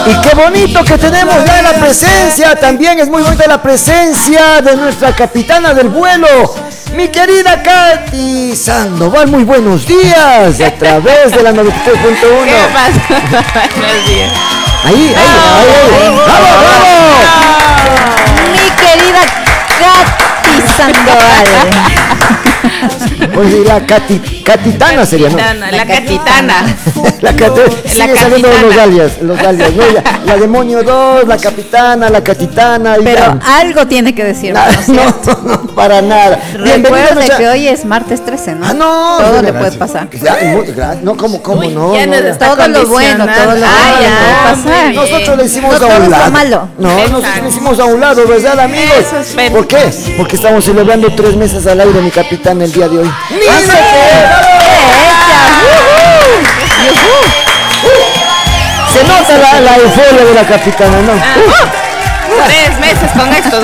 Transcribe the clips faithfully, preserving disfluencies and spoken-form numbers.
Y qué bonito que tenemos ya la presencia, también es muy bonita la presencia de nuestra capitana del vuelo, mi querida Katy Sandoval. Muy buenos días a través de la noventa y tres punto uno. ¿Qué pasa? Buenos días. Ahí, ahí, ahí, ahí. ¡Vamos, vamos! Mi querida Katy Sandoval. Pues la cati, catitana sería, ¿no? La, la catitana. La catitana. Sigue saliendo los alias, los alias, ¿no? La, la demonio dos, la capitana, la catitana. Y Pero ya. algo tiene que decir. Nada, no, no, no, para nada. Recuerde que hoy es martes trece, ¿no? Ah, no. Todo no, le no, puede no, pasar. Ya, muy, no, ¿cómo, cómo Uy, no? ya no, nos no. está Todo lo bueno, todo lo Ah, bueno ya, puede pasar. muy bien. Nosotros le hicimos No a todo un es lado. lo malo. No, nosotros Exacto. le hicimos a un lado, ¿verdad, amigos? Eso es fe- ¿Por qué? Porque estamos celebrando tres meses al aire, mi capitán, el día de hoy. ¡Eso Se nota la, la euforia de la capitana, ¿no? Tres meses con esto.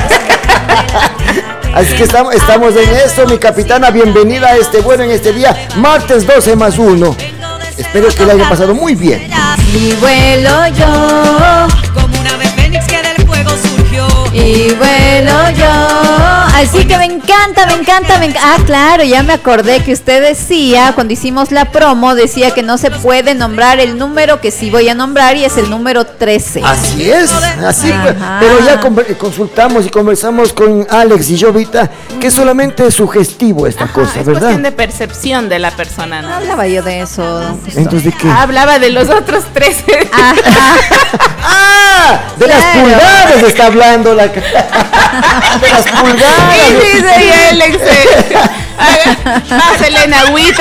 Así que estamos, estamos en esto, mi capitana. Bienvenida a este vuelo en este día, martes doce más uno. Espero que le haya pasado muy bien. Y vuelo yo, Como una ave fénix que del fuego surgió. y vuelo yo. Así que me encanta, me encanta, me encanta. Ah, claro, ya me acordé que usted decía, cuando hicimos la promo, decía que no se puede nombrar el número que sí voy a nombrar y es el número trece. Así es, así pues. Ajá. Pero ya conver- consultamos y conversamos con Alex y yo ahorita que es solamente sugestivo esta cosa, Es ¿verdad? cuestión de percepción de la persona, No ¿no? hablaba yo de eso, don Justo. Entonces, ¿de qué? Hablaba de los otros trece. Ajá. ¡Ah! De las Claro. pulgadas está hablando la ca- de las pulgadas. Y dice y Alex, eh, haga- pásale en agüita.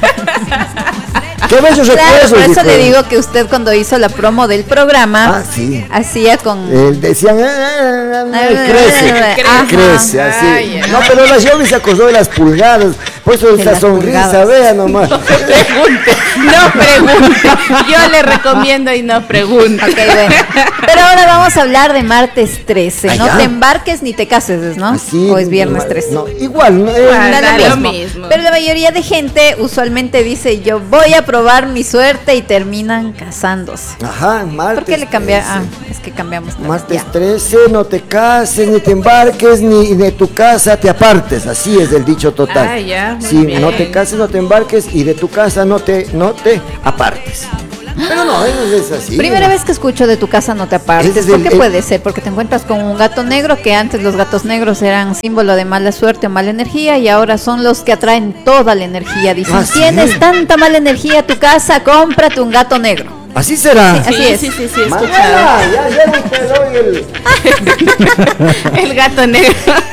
Qué bellos Claro, recuerdos. por eso dijo le él. digo que usted cuando hizo la promo del programa, Ah, sí. hacía con... Eh, decían, "Ah, ah, ah, ah", crece, Ajá. crece, así. Ay, ya. No, pero la Yomi se acordó de las pulgadas. Por eso De esta las sonrisa, pulgadas. vea nomás. Pregunte, no pregunte. Yo le recomiendo y no pregunte. Ok, bueno. Pero ahora vamos a hablar de martes trece. Ah, No ya. te embarques ni te cases, ¿no? Así, O es viernes no, trece. no, igual, no, eh, Igual. Da Da lo lo mismo. mismo. Pero la mayoría de gente usualmente dice yo voy a probar mi suerte y terminan casándose. Ajá, martes. ¿Por qué le cambiaron? Ah, trece. es que cambiamos. también. Martes Ya. trece, no te cases, ni te embarques, ni de tu casa te apartes. Así es el dicho total. Ah, ya, muy sí, bien. no te cases, no te embarques y de tu casa no te, no te apartes. Pero no, eso es así. Primera vez que escucho de tu casa no te apartes. Ese es ¿Por el- qué el- puede ser? Porque te encuentras con un gato negro, que antes los gatos negros eran símbolo de mala suerte o mala energía y ahora son los que atraen toda la energía. Dicen, Ah, sí. tienes tanta mala energía tu casa, cómprate un gato negro. Así será. Sí, así Sí, es. sí, sí, sí, he escuchado. Mañana, ya, ya no te doy el... El gato negro.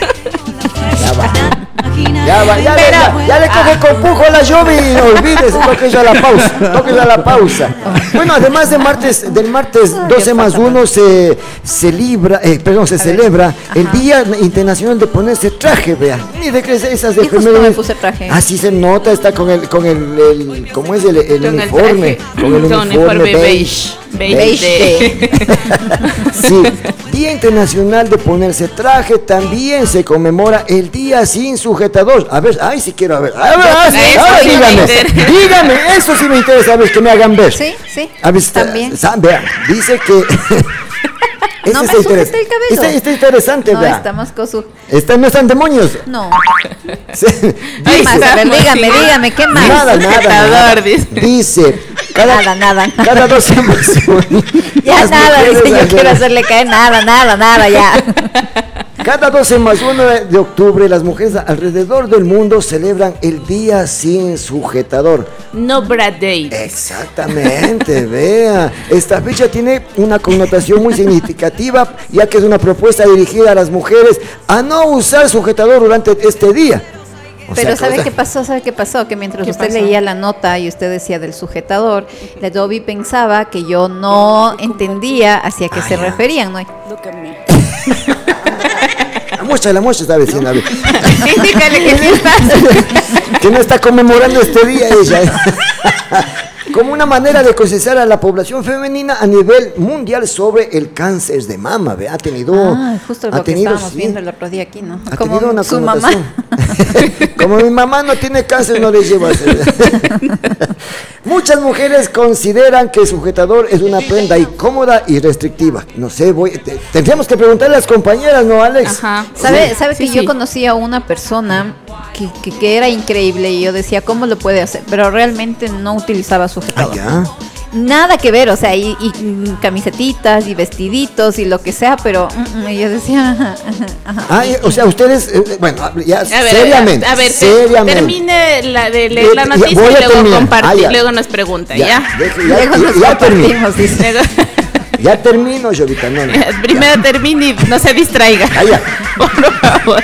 Ya va. Ya va, ya, Pero- le, ya, ya le coge con pujo a la lluvia y no olvides, toque ya la pausa, toque ya la pausa. Bueno, además de martes, del martes doce más uno se celebra, eh, perdón, se celebra el Día Internacional de ponerse traje, vea. Ni de que esas de Y justo primero. me puse traje. Así se nota, está con el, con el, el ¿cómo es el, el Con el uniforme? traje. Con el Con uniforme uniforme beige. beige. Beige. Sí, Día Internacional de ponerse traje, también se conmemora el Día sin sujetador. A ver, ay, si quiero, a ver, a ver, ah, sí, Eso ahora sí me dígame, interesa. dígame, eso sí me interesa, a ver, que me hagan ver. Sí, sí. A ver, está- También. sa- vea, dice que... Este No me está sujete interes- el cabello. Este está interesante, No, vea. estamos con su... Esta- no están demonios. No. Se- ¿Qué dice- más? A ver, Estamos dígame, sin- dígame, ¿qué más? Nada, nada, Sujetador, nada. dice. Dice, cada, Nada, nada, nada. cada dos semanas. Ya las nada, mujeres dice, yo hacen- quiero hacerle caer nada, nada, nada, ya. Cada doce más uno de octubre, las mujeres alrededor del mundo celebran el Día sin sujetador. No Brad Day. Exactamente, vea. Esta fecha tiene una connotación muy significativa, ya que es una propuesta dirigida a las mujeres a no usar sujetador durante este día. O Pero sea, ¿sabe o sea, qué pasó? ¿Sabe qué pasó? Que mientras ¿Qué usted pasó? leía la nota y usted decía del sujetador, la Dobby pensaba que yo no entendía hacia qué Ah, se ya. referían, ¿no? La muestra, la muestra está diciendo, a ver. Indícale que sí estás. Que no está conmemorando este día ella. como una manera de concienciar a la población femenina a nivel mundial sobre el cáncer de mama. ¿Ve? Ha tenido, Ah, justo ha lo tenido, que estábamos sí, viendo el otro día aquí, ¿no? ha Como tenido una su mamá. connotación. Como mi mamá no tiene cáncer, no le llevo a hacer. Muchas mujeres consideran que el sujetador es una prenda incómoda y restrictiva. No sé, voy, te- tendríamos que preguntarle a las compañeras, ¿no, Alex? Ajá. ¿Sabe, sabe Sí, que sí. yo conocí a una persona que, que, que era increíble y yo decía, ¿cómo lo puede hacer? Pero realmente no utilizaba Ah, sujetador. ya. Nada que ver, o sea, y, y, mm, camisetitas y vestiditos y lo que sea, pero mm, mm, y yo decía, ajá, ajá. Ah, eh, o sea, ustedes, eh, bueno, ya, A ver, seriamente, a ver, te- seriamente. termine la de leer Eh, la ya, noticia voy y a luego terminar. comparte, Ah, ya. luego nos pregunta, Ya, ¿ya? deje- ya, Luego nos ya termino. compartimos, dice. Luego- Ya termino, Jovita, no, no. Primero termine y no se distraiga. Ah, ya. Por favor.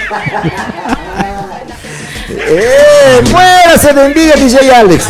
¡Eh! ¡Muérase de envidia, D J Alex!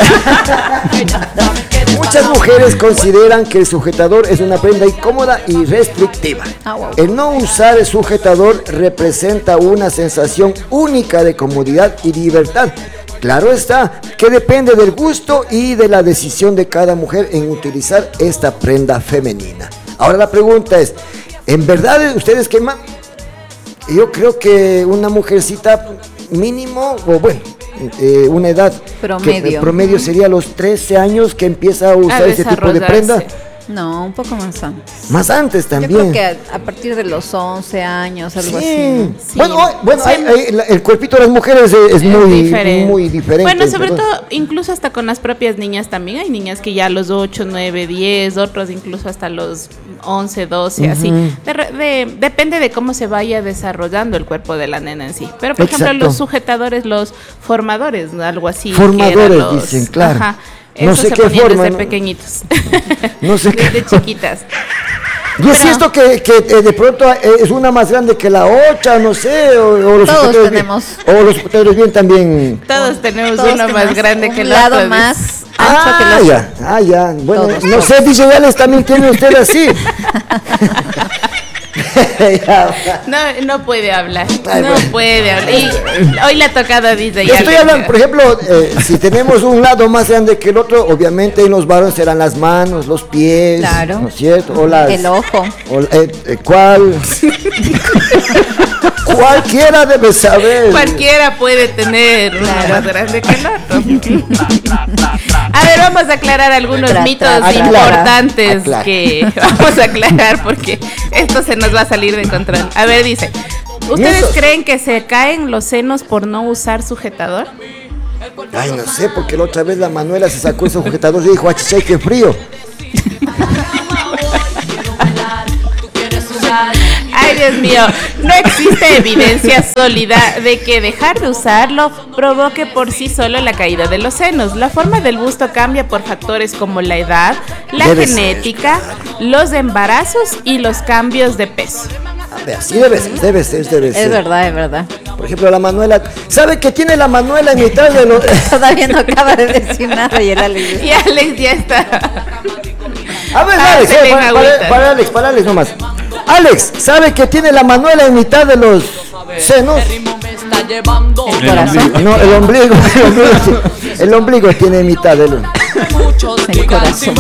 Muchas mujeres consideran que el sujetador es una prenda incómoda y restrictiva. Ah, wow. El no usar el sujetador representa una sensación única de comodidad y libertad. Claro está, que depende del gusto y de la decisión de cada mujer en utilizar esta prenda femenina. Ahora la pregunta es, ¿en verdad ustedes qué más? Yo creo que una mujercita mínimo, o bueno, eh, una edad Promedio. que, eh, promedio sería los trece años que empieza a usar ese tipo de prenda. desarrollarse. No, un poco más antes. Más antes Yo también. creo que a, a partir de los once años, algo Sí. así. Sí. Bueno, hoy- bueno, Sí. hay- hay- la- el cuerpito de las mujeres es, es muy, diferente. muy diferente. Bueno, sobre perdón. todo, incluso hasta con las propias niñas también. Hay niñas que ya a los ocho, nueve, diez, otros incluso hasta los once, doce, así. De re- de- depende de cómo se vaya desarrollando el cuerpo de la nena en sí. Pero, por Exacto. ejemplo, los sujetadores, los formadores, ¿no? Algo así. que Formadores, eran los- dicen, claro. Ajá. No Eso sé se qué ponían forma, desde ¿no? pequeñitos. No sé qué Desde chiquitas. Y es cierto que, que eh, de pronto eh, es una más grande que la otra, no sé, o, o los Todos sujetadores tenemos. bien, o los sujetadores bien también. Todos tenemos Todos uno más tenemos grande un que el lado otro. más ancho Ah, que los ya, ah, ya. Bueno, Todos, no todos. sé, D J Alex también tiene usted así. Ya. No, no puede hablar. Ay, no bueno. puede hablar. Y hoy le ha tocado a Dice. Yo estoy hablando, por ejemplo, eh, si tenemos un lado más grande que el otro, obviamente en los varones serán las manos, los pies, Claro. ¿no es cierto? O las, el ojo. o, eh, eh, ¿cuál? Cualquiera debe saber. Cualquiera puede tener uno Claro. más grande que el otro. A ver, vamos a aclarar algunos Tra- mitos tra- aclara, importantes aclara. que vamos a aclarar porque esto se nos va a salir de control. A ver, dice, ¿ustedes Mitos. creen que se caen los senos por no usar sujetador? Ay, no sé, porque la otra vez la Manuela se sacó ese sujetador y dijo, achichay, qué frío. Ay, Dios mío, no existe evidencia sólida de que dejar de usarlo provoque por sí solo la caída de los senos. La forma del busto cambia por factores como la edad, la Debe ser, genética, los embarazos y los cambios de peso. A ver, sí debe ser, debe ser, debe ser. Es verdad, es verdad. Por ejemplo, la Manuela, ¿sabe que tiene la Manuela en mitad de los... Todavía no acaba de decir nada y el Alex. Y Alex ya está. A ver, Ah, Alex, se eh, ven para, agüitas. para- para Alex, para Alex nomás. Alex, ¿sabe que tiene la Manuela en mitad de los senos? El corazón. No, el ombligo, el ombligo, sí. El ombligo tiene en mitad del... El corazón.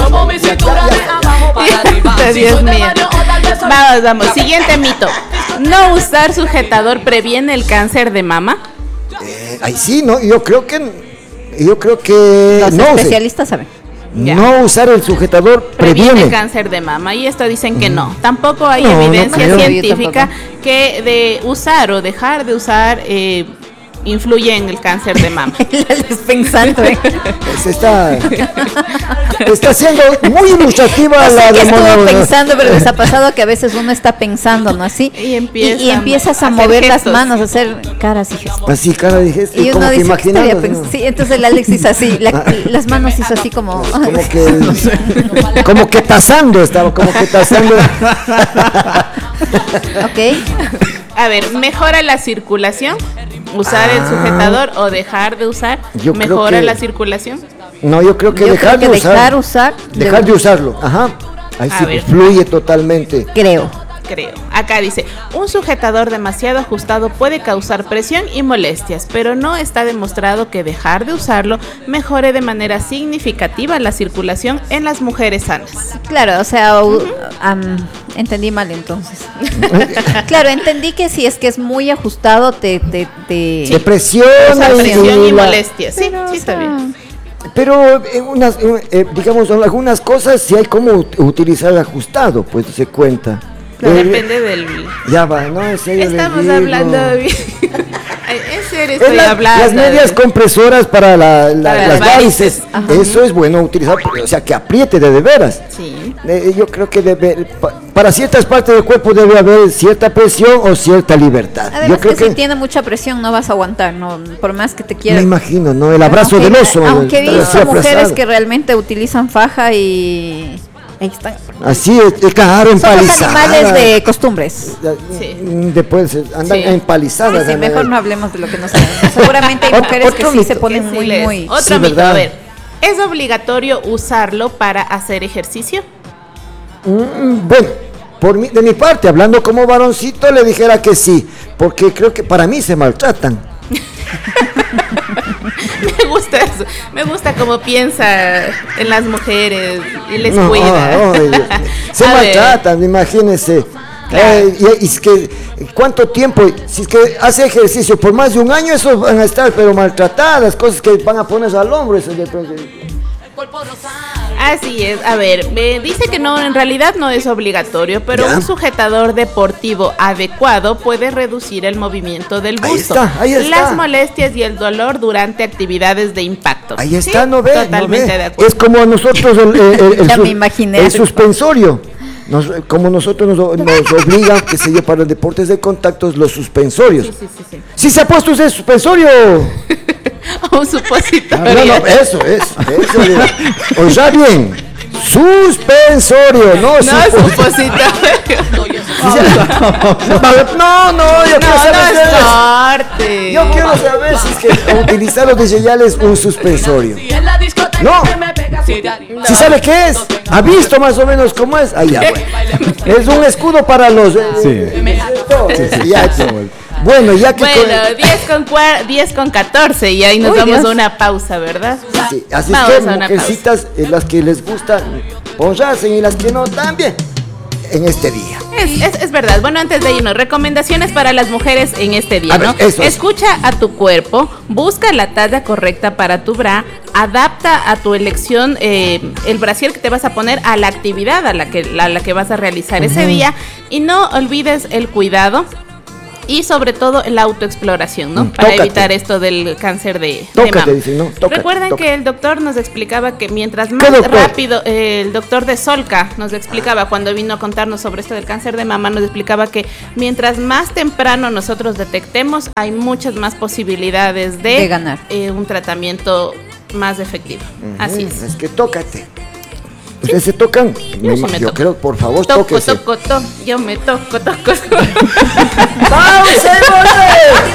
Dios mío. Vamos, vamos. Siguiente mito. ¿No usar sujetador previene el cáncer de mama? Eh, ay, sí, no, yo creo que... Yo creo que... Los no, use- especialistas saben. Ya. no usar el sujetador Previene previene. cáncer de mama y esto dicen que no. Tampoco hay No, no evidencia creo. científica que de usar o dejar de usar eh, influye en el cáncer de mama. El Alex pensando, ¿eh? Se está, está siendo muy ilustrativa No sé la qué estuvo demonio- pensando, pero les ha pasado que a veces uno está pensando, ¿no? Así. Y empieza y, y empiezas a, a hacer mover las gestos. manos, a hacer caras y gestos. Así, cara, dije, Y como uno que dice, ¿qué estaría imaginando, pens- ¿no? sí, entonces el Alex hizo así, la- las manos hizo así como... Como que, como que tasando estaba, como que tasando. Ok. A ver, ¿mejora la circulación? ¿Usar el Ah. sujetador o dejar de usar? Yo creo ¿Mejora que- la circulación? No, yo creo que Yo dejar creo que de usar. dejar usar, Dejar de usarlo, ajá. Ahí A sí ver. fluye totalmente. creo. creo. Acá dice, un sujetador demasiado ajustado puede causar presión y molestias, pero no está demostrado que dejar de usarlo mejore de manera significativa la circulación en las mujeres sanas. Claro, o sea, uh, um, entendí mal entonces. Claro, entendí que si es que es muy ajustado te... te, te... Sí. Depresión, presión y, y la... molestias. Sí, Pero, sí está bien. Pero en unas, eh, digamos, en algunas cosas sí hay como utilizar ajustado, pues se cuenta. Pero Eh, depende del... Ya va, no, en serio les Estamos digo. hablando bien. Ay, en serio Es estoy la- hablando. las medias compresoras para, la, la- Para las las varices, varices. eso es bueno utilizar, o sea, que apriete de, de veras. Sí. Eh, yo creo que debe, pa- para ciertas partes del cuerpo debe haber cierta presión o cierta libertad. Además yo creo que, que, si tiene mucha presión no vas a aguantar, no, por más que te me quieras. imagino, ¿no? El abrazo Aunque- del oso. Aunque he está visto así mujeres apresado. que realmente utilizan faja y ahí están. Así es, es claro, Son los empalizadas. animales de costumbres. Sí. Mm, Después eh, andan Sí. empalizadas. Sí, andan mejor ahí. no hablemos de lo que no sabemos. Seguramente hay Otro- mujeres que otro sí se mito. ponen Que sí muy, les- muy... Otro Sí, mito, ¿verdad? a ver. ¿Es obligatorio usarlo para hacer ejercicio? Mm, Bueno, por mi, de mi parte, hablando como varoncito, le dijera que sí, porque creo que para mí se maltratan. Me gusta eso. Me gusta cómo piensa en las mujeres y les No, cuida. ay, Dios. se A ver. maltratan, imagínense. Claro. Eh, y, y es que, ¿cuánto tiempo? Si es que hace ejercicio por más de un año, esos van a estar, pero maltratadas, cosas que van a ponerse al hombro. Eso de pronto. Así es, a ver, me dice que no, en realidad no es obligatorio, pero Ya. un sujetador deportivo adecuado puede reducir el movimiento del Ahí busto, está, ahí está. las molestias y el dolor durante actividades de impacto. Ahí está, Sí, no ve, totalmente no ve. de acuerdo. Es como a nosotros el, el- el- el Ya sus- me imaginé. el suspensorio. Nos- como nosotros nos, nos obligan, qué sé yo, para los deportes de contactos, los suspensorios. Sí, sí, sí, sí. ¿Sí se ha puesto usted suspensorio? Un supositorio. No, no, eso, eso, eso. le- Oiga bien, suspensorio, no, No, supo- supositorio. No, no, yo quiero No, no saber. es corte. Yo quiero saber si es que utilizar los es un suspensorio. No. ¿Sí sabe qué es? ¿Ha visto más o menos cómo es? Ah, ya, bueno. Es un escudo para los... Sí. Ya, ya. Bueno, ya que... Bueno, diez con, cua- diez con catorce y ahí nos Uy, vamos Dios. a una pausa, ¿verdad? Sí, así Vamos es a que una mujercitas, eh, las que les gusta, ponrarse y las que no también en este día. Es, es, es verdad. Bueno, antes de irnos, recomendaciones para las mujeres en este día, A ver, ¿no? eso es. Escucha a tu cuerpo, busca la talla correcta para tu bra, adapta a tu elección eh, el brasier que te vas a poner a la actividad a la que, a la que vas a realizar ese día y no olvides el cuidado. Y sobre todo la autoexploración, ¿no? Mm, Para tócate. evitar esto del cáncer de, de Tócate, mama. dice, ¿no? Tócate, Recuerden tócate. que el doctor nos explicaba que mientras más doctor? rápido, eh, el doctor de Solca nos explicaba cuando vino a contarnos sobre esto del cáncer de mama, nos explicaba que mientras más temprano nosotros detectemos, hay muchas más posibilidades de, De ganar. eh, un tratamiento más efectivo. Así es. Es que tócate. ¿Ustedes se tocan? Yo sí me yo toco. creo, por favor, Toco, tóquese. toco, toco, yo me toco, toco.